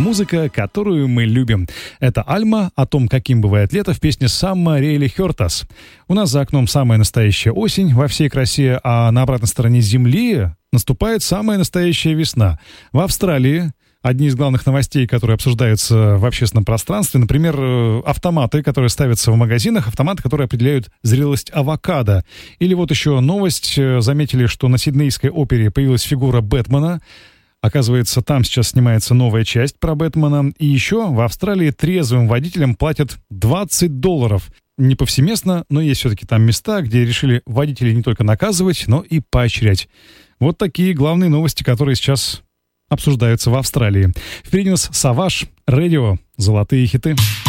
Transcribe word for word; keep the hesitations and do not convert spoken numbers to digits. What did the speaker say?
музыка, которую мы любим. Это Альма о том, каким бывает лето в песне Самма Рейли Хёртас. У нас за окном самая настоящая осень во всей красе, а на обратной стороне Земли наступает самая настоящая весна. В Австралии одни из главных новостей, которые обсуждаются в общественном пространстве, например, автоматы, которые ставятся в магазинах, автоматы, которые определяют зрелость авокадо. Или вот еще новость, заметили, что на Сиднейской опере появилась фигура Бэтмена. Оказывается, там сейчас снимается новая часть про Бэтмена. И еще в Австралии трезвым водителям платят двадцать долларов. Не повсеместно, но есть все-таки там места, где решили водителей не только наказывать, но и поощрять. Вот такие главные новости, которые сейчас обсуждаются в Австралии. Впереди у нас Savage, Радио, золотые хиты.